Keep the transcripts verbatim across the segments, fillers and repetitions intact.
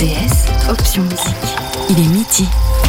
T S, option musique. Il est midi.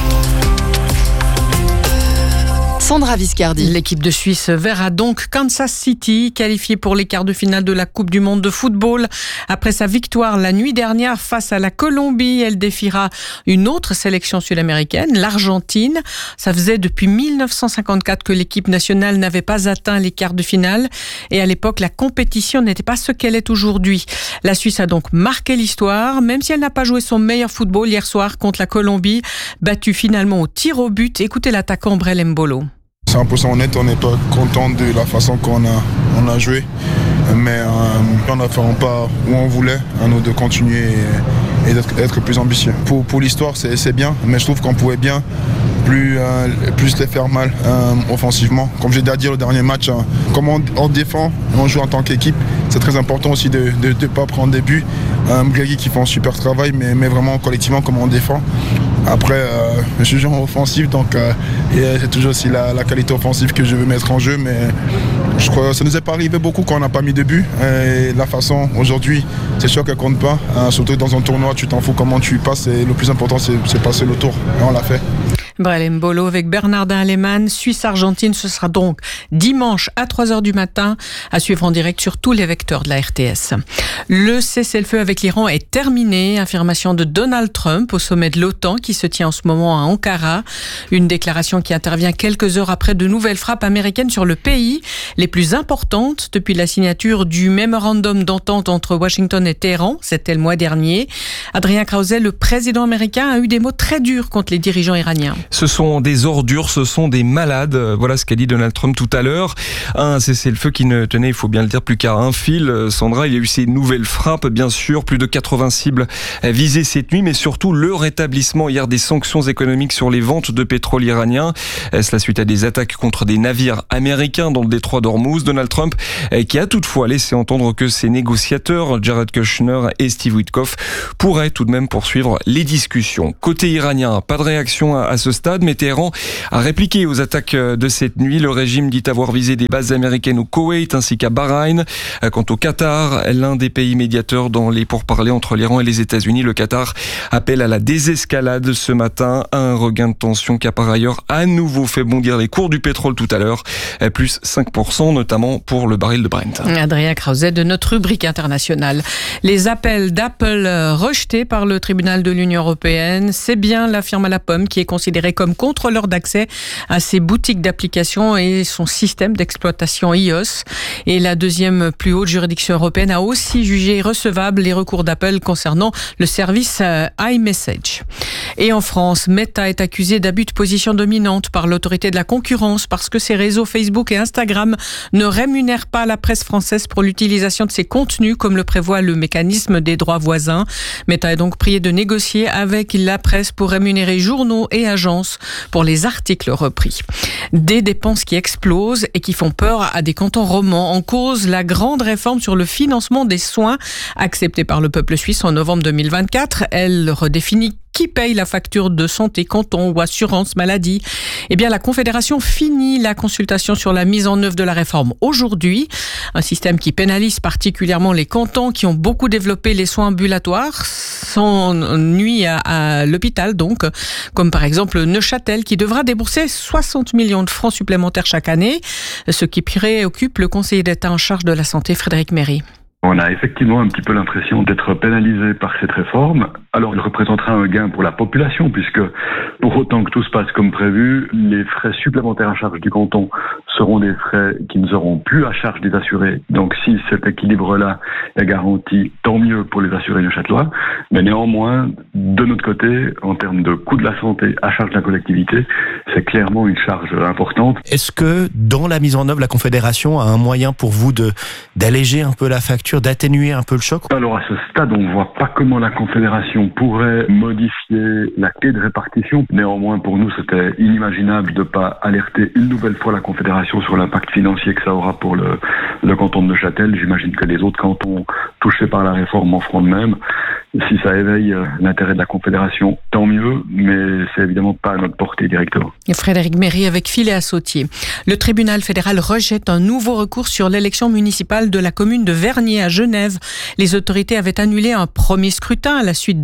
Sandra Viscardi. L'équipe de Suisse verra donc Kansas City qualifiée pour les quarts de finale de la Coupe du monde de football. Après sa victoire la nuit dernière face à la Colombie, elle défiera une autre sélection sud-américaine, l'Argentine. Ça faisait depuis dix-neuf cent cinquante-quatre que l'équipe nationale n'avait pas atteint les quarts de finale. Et à l'époque, la compétition n'était pas ce qu'elle est aujourd'hui. La Suisse a donc marqué l'histoire, même si elle n'a pas joué son meilleur football hier soir contre la Colombie, battue finalement au tir au but. Écoutez l'attaquant Brel Mbolo. cent pour cent honnête, on n'est pas content de la façon qu'on a, on a joué, mais euh, on a fait un pas où on voulait, à nous de continuer et, et d'être être plus ambitieux. Pour, pour l'histoire, c'est, c'est bien, mais je trouve qu'on pouvait bien plus, euh, plus les faire mal euh, offensivement. Comme j'ai déjà dit le dernier match, hein, comme on, on défend, on joue en tant qu'équipe, c'est très important aussi de ne pas prendre des buts. Euh, Greggy qui fait un super travail, mais, mais vraiment collectivement, comment on défend. Après, euh, je suis joueur offensif, donc euh, et c'est toujours aussi la, la qualité offensive que je veux mettre en jeu, mais je crois que ça nous est pas arrivé beaucoup quand on n'a pas mis de but. Et la façon, aujourd'hui, c'est sûr qu'elle compte pas. Hein, surtout dans un tournoi, tu t'en fous comment tu passes, et le plus important, c'est, c'est passer le tour. Et on l'a fait. Brel Mbolo avec Bernardin Alemann. Suisse-Argentine, ce sera donc dimanche à trois heures du matin, à suivre en direct sur tous les vecteurs de la R T S. Le cessez-le-feu avec l'Iran est terminé. Affirmation de Donald Trump au sommet de l'OTAN qui se tient en ce moment à Ankara. Une déclaration qui intervient quelques heures après de nouvelles frappes américaines sur le pays, les plus importantes depuis la signature du mémorandum d'entente entre Washington et Téhéran. C'était le mois dernier. Adrien Krause, le président américain, a eu des mots très durs contre les dirigeants iraniens. Ce sont des ordures, ce sont des malades. Voilà ce qu'a dit Donald Trump tout à l'heure. Un cessez-le-feu qui ne tenait, il faut bien le dire, plus qu'à un fil. Sandra, il y a eu ces nouvelles frappes, bien sûr. Plus de quatre-vingts cibles visées cette nuit, mais surtout le rétablissement hier des sanctions économiques sur les ventes de pétrole iranien. Cela suite à des attaques contre des navires américains dans le détroit d'Ormuz. Donald Trump qui a toutefois laissé entendre que ses négociateurs, Jared Kushner et Steve Witkoff, pourraient tout de même poursuivre les discussions. Côté iranien, pas de réaction à ce stade, mais Téhéran a répliqué aux attaques de cette nuit. Le régime dit avoir visé des bases américaines au Koweït ainsi qu'à Bahreïn. Quant au Qatar, l'un des pays médiateurs dans les pourparlers entre l'Iran et les États-Unis, le Qatar appelle à la désescalade ce matin, un regain de tension qui a par ailleurs à nouveau fait bondir les cours du pétrole tout à l'heure, plus cinq pour cent notamment pour le baril de Brent. Adrien Krause de notre rubrique internationale. Les appels d'Apple rejetés par le tribunal de l'Union européenne, c'est bien la firme à la pomme qui est considérée comme contrôleur d'accès à ses boutiques d'applications et son système d'exploitation iOS. Et la deuxième plus haute juridiction européenne a aussi jugé recevables les recours d'Apple concernant le service iMessage. Et en France, Meta est accusé d'abus de position dominante par l'autorité de la concurrence parce que ses réseaux Facebook et Instagram ne rémunèrent pas la presse française pour l'utilisation de ses contenus comme le prévoit le mécanisme des droits voisins. Meta est donc prié de négocier avec la presse pour rémunérer journaux et agences pour les articles repris. Des dépenses qui explosent et qui font peur à des cantons romans. En cause, la grande réforme sur le financement des soins acceptée par le peuple suisse en novembre deux mille vingt-quatre. Elle redéfinit qui paye la facture de santé, canton ou assurance maladie. Eh bien, la Confédération finit la consultation sur la mise en œuvre de la réforme aujourd'hui. Un système qui pénalise particulièrement les cantons qui ont beaucoup développé les soins ambulatoires, sans nuit à, à l'hôpital donc, comme par exemple Neuchâtel qui devra débourser soixante millions de francs supplémentaires chaque année, ce qui préoccupe le conseiller d'État en charge de la santé, Frédéric Méry. On a effectivement un petit peu l'impression d'être pénalisé par cette réforme. Alors, il représentera un gain pour la population, puisque pour autant que tout se passe comme prévu, les frais supplémentaires à charge du canton seront des frais qui ne seront plus à charge des assurés. Donc, si cet équilibre-là est garanti, tant mieux pour les assurés neuchâtelois. Mais néanmoins, de notre côté, en termes de coût de la santé à charge de la collectivité, c'est clairement une charge importante. Est-ce que, dans la mise en œuvre, la Confédération a un moyen pour vous de d'alléger un peu la facture, d'atténuer un peu le choc? Alors à ce stade, on ne voit pas comment la Confédération pourrait modifier la clé de répartition. Néanmoins, pour nous, c'était inimaginable de ne pas alerter une nouvelle fois la Confédération sur l'impact financier que ça aura pour le, le canton de Neuchâtel. J'imagine que les autres cantons touchés par la réforme en feront de même. Si ça éveille l'intérêt de la Confédération, tant mieux, mais c'est évidemment pas à notre portée directement. Et Frédéric Méry avec filet à sautier. Le tribunal fédéral rejette un nouveau recours sur l'élection municipale de la commune de Vernier à Genève. Les autorités avaient annulé un premier scrutin à la suite de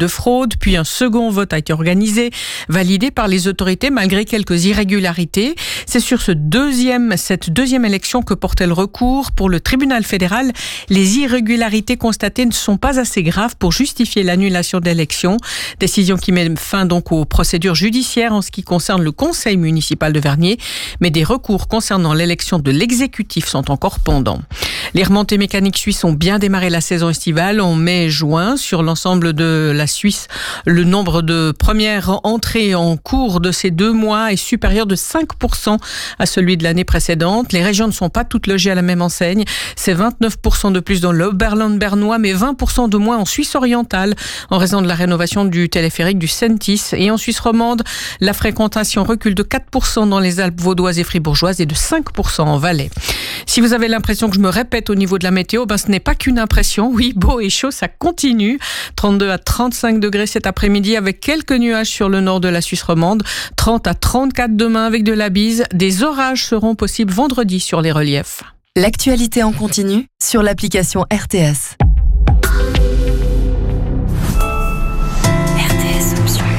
fraude. Puis un second vote a été organisé, validé par les autorités malgré quelques irrégularités. C'est sur ce deuxième, cette deuxième élection que portait le recours. Pour le tribunal fédéral, les irrégularités constatées ne sont pas assez graves pour justifier l'annulation d'élection. Décision qui met fin donc aux procédures judiciaires en ce qui concerne le conseil municipal de Vernier. Mais des recours concernant l'élection de l'exécutif sont encore pendants. Les remontées mécaniques suisses ont bien démarré la saison estivale en mai et juin. Sur l'ensemble de la Suisse, le nombre de premières entrées en cours de ces deux mois est supérieur de cinq pour cent à celui de l'année précédente. Les régions ne sont pas toutes logées à la même enseigne. C'est vingt-neuf pour cent de plus dans l'Oberland bernois, mais vingt pour cent de moins en Suisse orientale en raison de la rénovation du téléphérique du Sentis. Et en Suisse romande, la fréquentation recule de quatre pour cent dans les Alpes vaudoises et fribourgeoises et de cinq pour cent en Valais. Si vous avez l'impression que je me répète au niveau de la météo, ben ce n'est pas qu'une impression. Oui, beau et chaud, ça continue. trente-deux à trente-cinq degrés cet après-midi avec quelques nuages sur le nord de la Suisse romande. trente à trente-quatre demain avec de la bise. Des orages seront possibles vendredi sur les reliefs. L'actualité en continu sur l'application R T S.